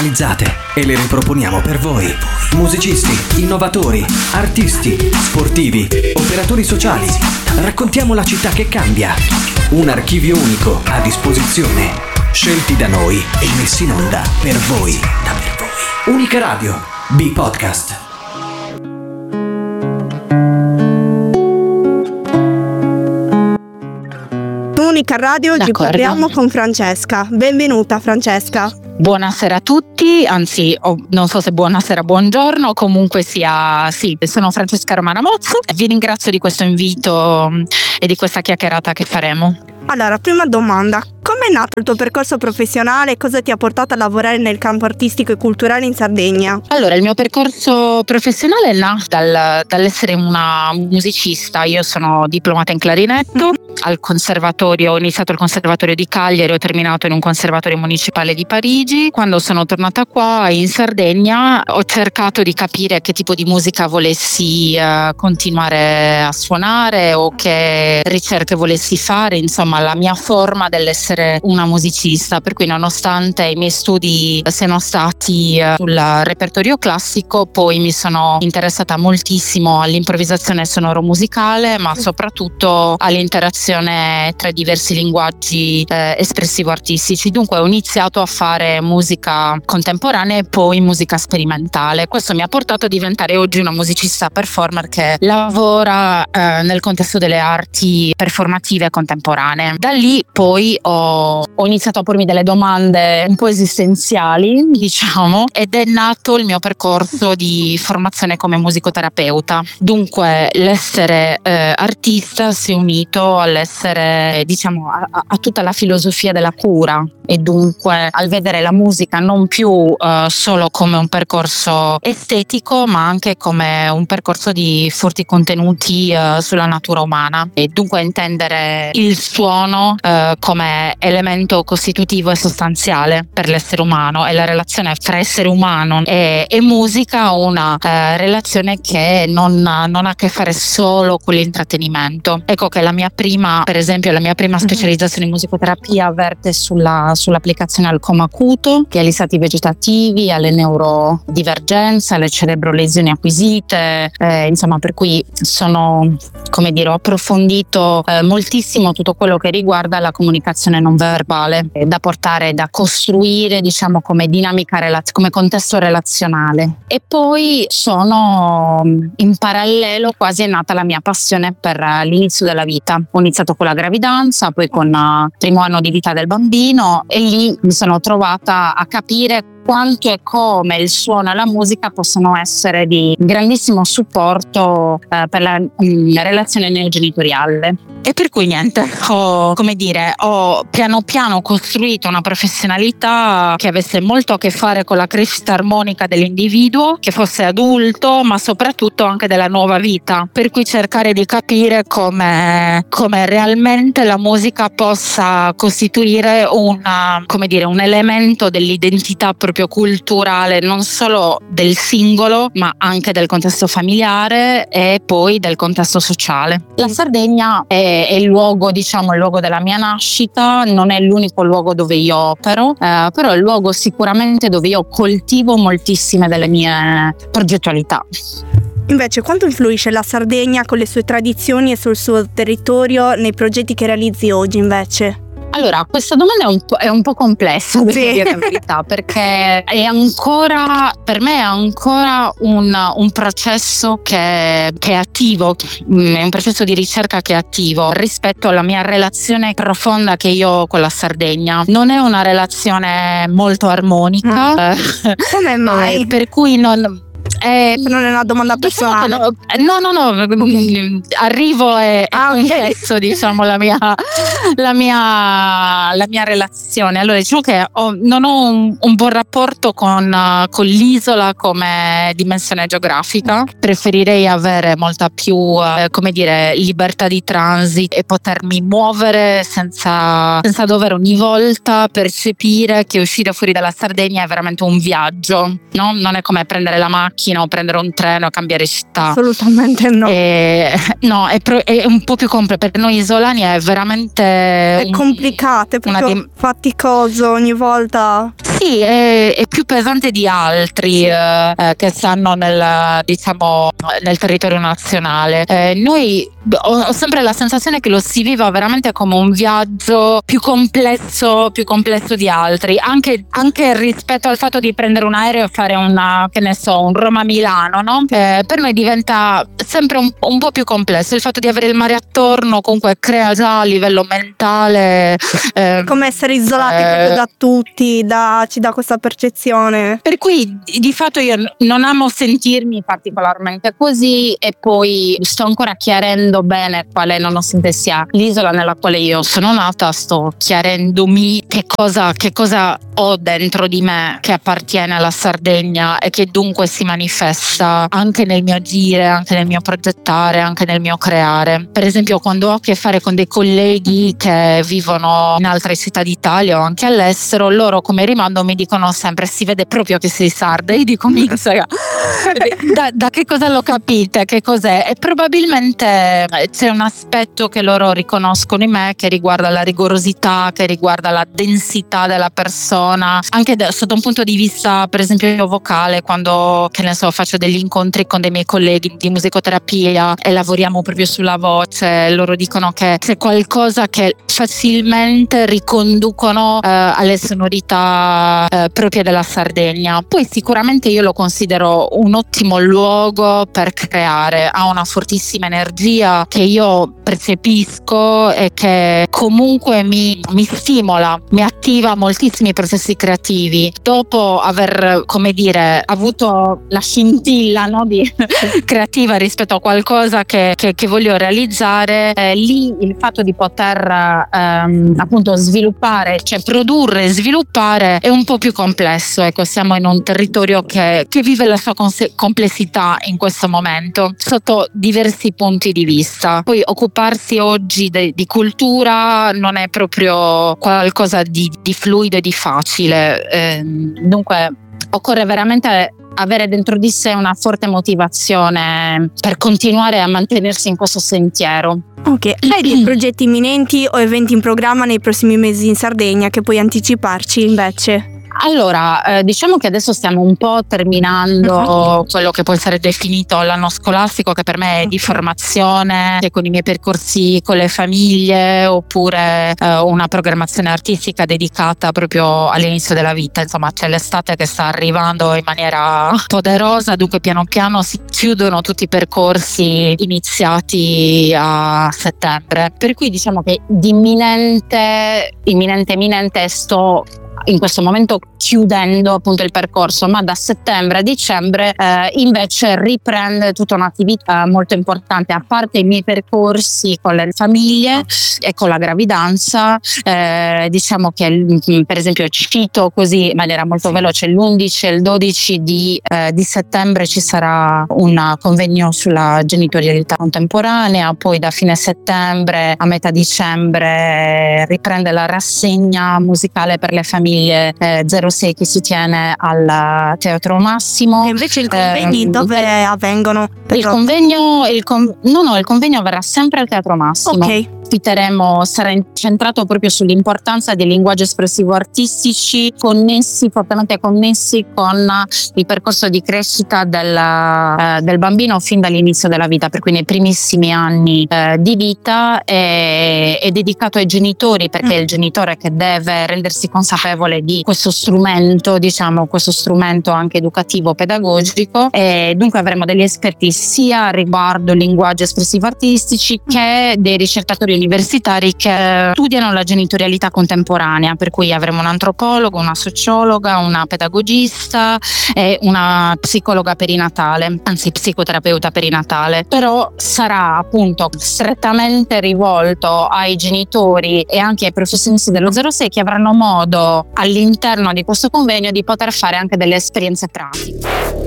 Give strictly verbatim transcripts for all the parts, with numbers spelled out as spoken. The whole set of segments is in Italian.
e le riproponiamo per voi. Musicisti, innovatori, artisti, sportivi, operatori sociali. Raccontiamo la città che cambia. Un archivio unico a disposizione, scelti da noi e messi in onda per voi. Unica Radio, B-Podcast. Unica Radio, oggi parliamo con Francesca. Benvenuta Francesca. Buonasera a tutti, anzi oh, non so se buonasera, buongiorno, comunque sia, sì, sono Francesca Romana Mozzo. Vi ringrazio di questo invito e di questa chiacchierata che faremo. Allora, prima domanda, come è nato il tuo percorso professionale e cosa ti ha portato a lavorare nel campo artistico e culturale in Sardegna? Allora, il mio percorso professionale è nato dal, dall'essere una musicista. Io sono diplomata in clarinetto, mm-hmm. al conservatorio, ho iniziato al conservatorio di Cagliari, ho terminato in un conservatorio municipale di Parigi. Quando sono tornata qua in Sardegna ho cercato di capire che tipo di musica volessi uh, continuare a suonare o che ricerche volessi fare, insomma la mia forma dell'essere una musicista, per cui nonostante i miei studi siano stati uh, sul repertorio classico, poi mi sono interessata moltissimo all'improvvisazione sonoro-musicale, ma soprattutto all'interazione tra i diversi linguaggi eh, espressivo-artistici. Dunque ho iniziato a fare musica contemporanea e poi musica sperimentale. Questo mi ha portato a diventare oggi una musicista performer che lavora eh, nel contesto delle arti performative contemporanee. Da lì poi ho, ho iniziato a pormi delle domande un po' esistenziali, diciamo, ed è nato il mio percorso di formazione come musicoterapeuta. Dunque l'essere eh, artista si è unito all'essere, diciamo, a, a tutta la filosofia della cura, e dunque al vedere la musica non più uh, solo come un percorso estetico, ma anche come un percorso di forti contenuti uh, sulla natura umana, e dunque intendere il suono uh, come elemento costitutivo e sostanziale per l'essere umano, e la relazione fra essere umano e, e musica una uh, relazione che non, non ha a che fare solo con l'intrattenimento. Ecco che la mia prima, per esempio la mia prima specializzazione in musicoterapia verte sulla sull'applicazione al coma acuto, che agli stati vegetativi, alle neurodivergenze, alle cerebrolesioni acquisite, eh, insomma, per cui sono, come dire, ho approfondito eh, moltissimo tutto quello che riguarda la comunicazione non verbale, eh, da portare, da costruire, diciamo, come dinamica, relaz- come contesto relazionale. E poi sono, in parallelo, quasi è nata la mia passione per uh, l'inizio della vita. Ho iniziato con la gravidanza, poi con il uh, primo anno di vita del bambino, e lì mi sono trovata a capire quanto e come il suono e la musica possono essere di grandissimo supporto eh, per la mh, relazione neogenitoriale. E per cui niente, ho, come dire, ho piano piano costruito una professionalità che avesse molto a che fare con la crescita armonica dell'individuo, che fosse adulto, ma soprattutto anche della nuova vita. Per cui cercare di capire come, come realmente la musica possa costituire una, come dire, un elemento dell'identità proprio culturale, non solo del singolo, ma anche del contesto familiare e poi del contesto sociale. La Sardegna è è il luogo, diciamo, il luogo della mia nascita, non è l'unico luogo dove io opero, eh, però è il luogo sicuramente dove io coltivo moltissime delle mie progettualità. Invece, quanto influisce la Sardegna con le sue tradizioni e sul suo territorio nei progetti che realizzi oggi invece? Allora, questa domanda è un po', è un po' complessa, devo sì. dire la verità, perché è ancora, per me è ancora un, un processo che, che è attivo, è un processo di ricerca che è attivo rispetto alla mia relazione profonda che io ho con la Sardegna. Non è una relazione molto armonica. Mm. Come mai? Per cui non... Eh, non è una domanda personale. No, no, no, no. Arrivo e ah, confesso, diciamo, la mia, la mia, la mia relazione. Allora, diciamo che ho, non ho un, un buon rapporto con, uh, con l'isola come dimensione geografica. Preferirei avere molta più, uh, come dire, libertà di transito e potermi muovere senza, senza dover ogni volta percepire che uscire fuori dalla Sardegna è veramente un viaggio, no? Non è come prendere la macchina o prendere un treno e cambiare città. Assolutamente no. E, no, è, pro, è un po' più complesso. Per noi isolani è veramente è complicato, è proprio dim- faticoso ogni volta. Sì, è, è più pesante di altri eh, eh, che stanno nel, diciamo, nel territorio nazionale. Eh, noi ho, ho sempre la sensazione che lo si viva veramente come un viaggio più complesso, più complesso di altri, anche, anche rispetto al fatto di prendere un aereo e fare una, che ne so, un Roma-Milano, no? Eh, per noi diventa sempre un, un po' più complesso. Il fatto di avere il mare attorno comunque crea già a livello mentale eh, come essere isolati eh, proprio da tutti, da, ci dà questa percezione. Per cui di fatto io non amo sentirmi particolarmente così, e poi sto ancora chiarendo bene quale, nonostante sia l'isola nella quale io sono nata, sto chiarendomi che cosa, che cosa ho dentro di me che appartiene alla Sardegna e che dunque si manifesta anche nel mio agire, anche nel mio progettare, anche nel mio creare. Per esempio, quando ho a che fare con dei colleghi che vivono in altre città d'Italia o anche all'estero, loro come rimando mi dicono sempre: si vede proprio che sei sarda. Io dico: minchia, da, da che cosa lo capite? Che cos'è? E probabilmente c'è un aspetto che loro riconoscono in me, che riguarda la rigorosità, che riguarda la densità della persona, anche da, sotto un punto di vista per esempio vocale, quando, che ne so, faccio degli incontri con dei miei colleghi di musicoterapia e lavoriamo proprio sulla voce, loro dicono che c'è qualcosa che facilmente riconducono eh, alle sonorità eh, proprie della Sardegna. Poi sicuramente io lo considero un ottimo luogo per creare, ha una fortissima energia che io percepisco e che comunque mi, mi stimola, mi attiva moltissimi processi creativi. Dopo aver, come dire, avuto la scintilla, no, di creativa rispetto a qualcosa che, che, che voglio realizzare, eh, lì il fatto di poter ehm, appunto sviluppare, cioè produrre e sviluppare è un po' più complesso. Ecco, siamo in un territorio che, che vive la sua conse- complessità in questo momento sotto diversi punti di vista. Poi occuparsi oggi de- di cultura non è proprio qualcosa di, di fluido e di facile, eh, dunque occorre veramente avere dentro di sé una forte motivazione per continuare a mantenersi in questo sentiero. Ok, hai dei progetti imminenti o eventi in programma nei prossimi mesi in Sardegna che puoi anticiparci invece? Allora, eh, diciamo che adesso stiamo un po' terminando uh-huh. quello che può essere definito l'anno scolastico, che per me è di formazione, che con i miei percorsi con le famiglie, oppure eh, una programmazione artistica dedicata proprio all'inizio della vita. Insomma, c'è l'estate che sta arrivando in maniera poderosa, dunque piano piano si chiudono tutti i percorsi iniziati a settembre. Per cui diciamo che di imminente, imminente, imminente sto in questo momento chiudendo appunto il percorso, ma da settembre a dicembre eh, invece riprende tutta un'attività molto importante, a parte i miei percorsi con le famiglie e con la gravidanza. Eh, diciamo che per esempio cito così in maniera molto veloce: l'undici e il dodici di, eh, di settembre ci sarà un convegno sulla genitorialità contemporanea, poi da fine settembre a metà dicembre riprende la rassegna musicale per le famiglie eh, zero sei che si tiene al Teatro Massimo. E invece i convegni eh, dove avvengono? Il convegno, il con- no no il convegno avverrà sempre al Teatro Massimo. Ok. Ospiteremo, sarà incentrato proprio sull'importanza dei linguaggi espressivo artistici connessi, fortemente connessi con il percorso di crescita del, eh, del bambino fin dall'inizio della vita, per cui nei primissimi anni eh, di vita. È, è dedicato ai genitori, perché è il genitore che deve rendersi consapevole di questo strumento, diciamo questo strumento anche educativo pedagogico, e dunque avremo degli esperti sia riguardo linguaggi espressivo artistici che dei ricercatori universitari che studiano la genitorialità contemporanea, per cui avremo un antropologo, una sociologa, una pedagogista e una psicologa perinatale, anzi psicoterapeuta perinatale. Però sarà appunto strettamente rivolto ai genitori e anche ai professionisti dello zero sei, che avranno modo all'interno di questo convegno di poter fare anche delle esperienze pratiche.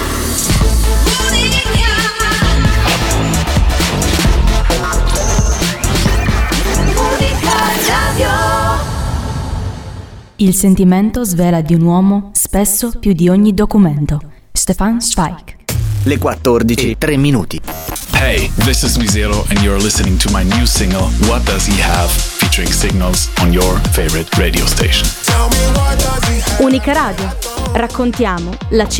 Il sentimento svela di un uomo spesso più di ogni documento. Stefan Zweig. Le quattordici, tre minuti. Hey, this is Mizero and you're listening to my new single, What Does He Have? Featuring Signals on your favorite radio station. Unica Radio. Raccontiamo la città